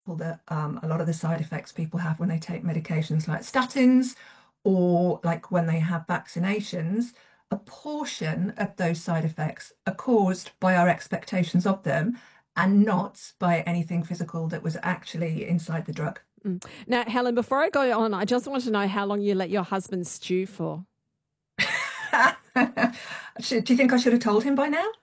that a lot of the side effects people have when they take medications like statins or like when they have vaccinations, a portion of those side effects are caused by our expectations of them and not by anything physical that was actually inside the drug. Mm. Now, Helen, before I go on, I just want to know how long you let your husband stew for. Do you think I should have told him by now?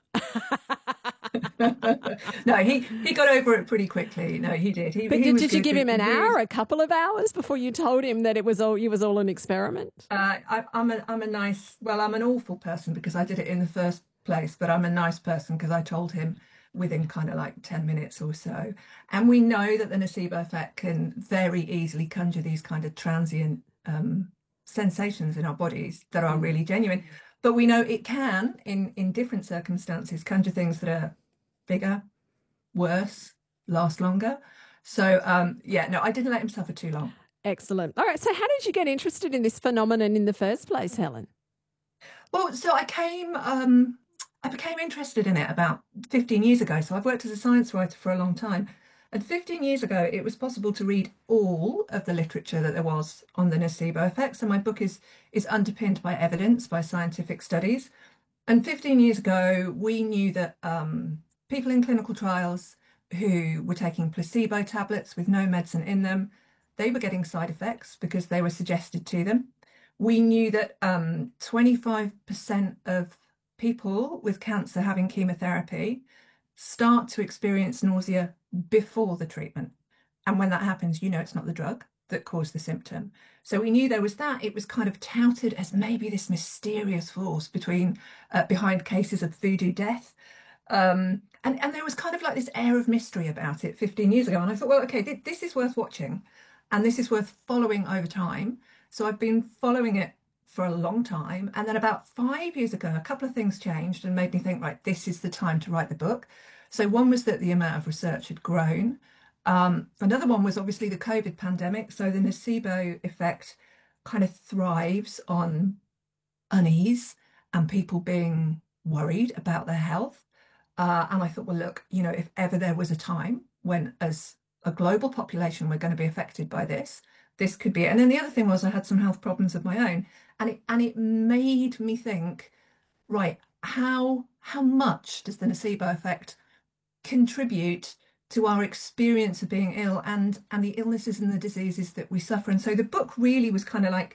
No, he got over it pretty quickly. No, he did. But He was did you good. give him an We hour, a couple of hours before you told him that it was all an experiment? I'm a nice, well, I'm an awful person because I did it in the first place, but I'm a nice person because I told him within kind of like 10 minutes or so. And we know that the nocebo effect can very easily conjure these kind of transient sensations in our bodies that are Mm. really genuine. But we know it can, in different circumstances, conjure things that are bigger, worse, last longer. So yeah, no, I didn't let him suffer too long. Excellent. All right. So, how did you get interested in this phenomenon in the first place, Helen? Well, so I became interested in it about 15 years ago. So I've worked as a science writer for a long time. And 15 years ago, it was possible to read all of the literature that there was on the nocebo effect. So my book is underpinned by evidence, by scientific studies. And 15 years ago, we knew that people in clinical trials who were taking placebo tablets with no medicine in them, they were getting side effects because they were suggested to them. We knew that 25% of people with cancer having chemotherapy start to experience nausea before the treatment. And when that happens, you know it's not the drug that caused the symptom. So we knew there was that. It was kind of touted as maybe this mysterious force behind cases of voodoo death. And there was kind of like this air of mystery about it 15 years ago. And I thought, well, okay, this is worth watching and this is worth following over time. So I've been following it for a long time. And then about 5 years ago, a couple of things changed and made me think, right, this is the time to write the book. So one was that the amount of research had grown. Another one was obviously the COVID pandemic. So the nocebo effect kind of thrives on unease and people being worried about their health. And I thought, well, look, if ever there was a time when, as a global population, we're going to be affected by this, this could be it. And then the other thing was I had some health problems of my own, and it made me think, right, how much does the nocebo effect contribute to our experience of being ill and the illnesses and the diseases that we suffer? And so the book really was kind of like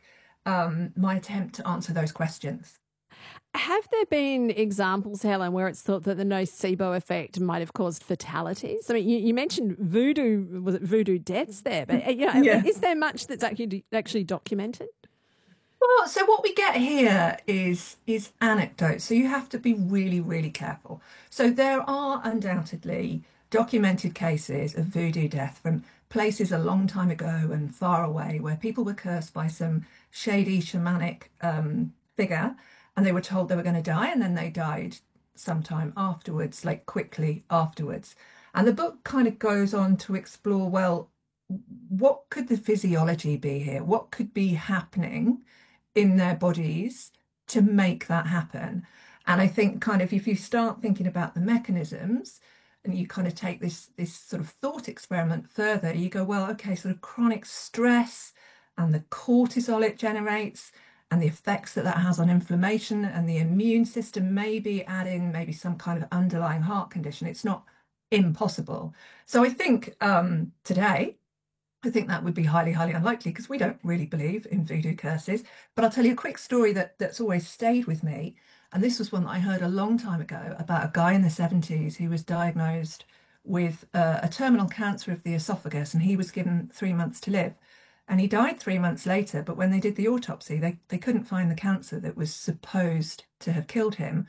my attempt to answer those questions. Have there been examples, Helen, where it's thought that the nocebo effect might have caused fatalities? I mean, you mentioned voodoo, was it voodoo deaths there? But Yeah. is there much that's actually documented? Well, so what we get here is anecdotes. So you have to be really, really careful. So there are undoubtedly documented cases of voodoo death from places a long time ago and far away where people were cursed by some shady shamanic figure and they were told they were going to die and then they died sometime afterwards, like quickly afterwards. And the book kind of goes on to explore, well, what could the physiology be here? What could be happening in their bodies to make that happen? And I think kind of if you start thinking about the mechanisms and you kind of take this sort of thought experiment further, you go, well, okay, sort of chronic stress and the cortisol it generates and the effects that that has on inflammation and the immune system, maybe add in maybe some kind of underlying heart condition. It's not impossible. So I think today I think that would be highly, highly unlikely because we don't really believe in voodoo curses. But I'll tell you a quick story that's always stayed with me. And this was one that I heard a long time ago about a guy in the 70s who was diagnosed with a terminal cancer of the esophagus, and he was given 3 months to live. And he died 3 months later, but when they did the autopsy, they couldn't find the cancer that was supposed to have killed him.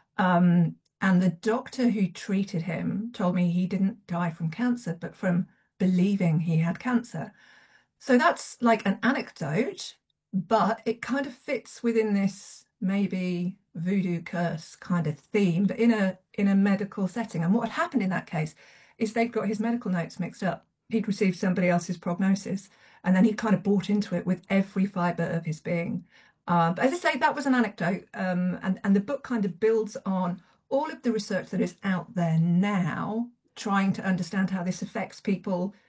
And the doctor who treated him told me he didn't die from cancer, but from believing he had cancer. So that's like an anecdote, but it kind of fits within this maybe voodoo curse kind of theme, but in a medical setting. And what had happened in that case is they'd got his medical notes mixed up. He'd received somebody else's prognosis, and then he kind of bought into it with every fibre of his being. But as I say, that was an anecdote, and the book kind of builds on all of the research that is out there now, trying to understand how this affects people